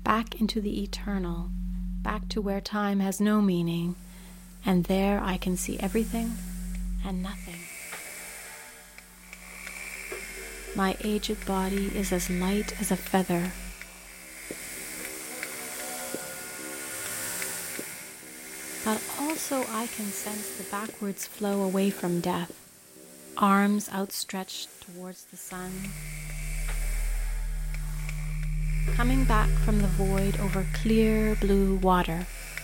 back into the eternal, back to where time has no meaning, and there I can see everything and nothing. My aged body is as light as a feather. But also I can sense the backwards flow away from death, arms outstretched towards the sun, coming back from the void over clear blue water.